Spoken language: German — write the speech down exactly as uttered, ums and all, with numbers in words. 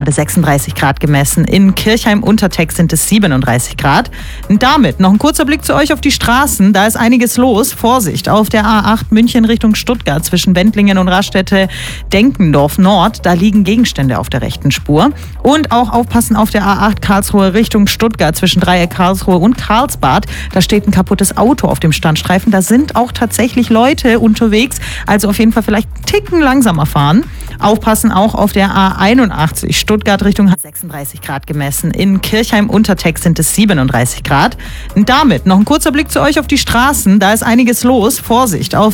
gerade sechsunddreißig Grad gemessen. In Kirchheim-Unterteck sind es siebenunddreißig Grad. Und damit noch ein kurzer Blick zu euch auf die Straßen. Da ist einiges los. Vorsicht, auf der A acht München Richtung Stuttgart zwischen Wendlingen und Raststätte-Denkendorf Nord. Da liegen Gegenstände auf der rechten Spur. Und auch aufpassen auf der A acht Karlsruhe Richtung Stuttgart zwischen Dreieck Karlsruhe und Karlsbad. Da steht ein kaputtes Auto auf dem Standstreifen. Da sind auch tatsächlich Leute unterwegs. Also auf jeden Fall vielleicht einen Ticken langsamer fahren. Aufpassen auch auf der A einundachtzig Stuttgart Richtung sechsunddreißig Grad gemessen. In Kirchheim-Unterteck sind es siebenunddreißig Grad. Und damit noch ein kurzer Blick zu euch auf die Straßen. Da ist einiges los. Vorsicht, auf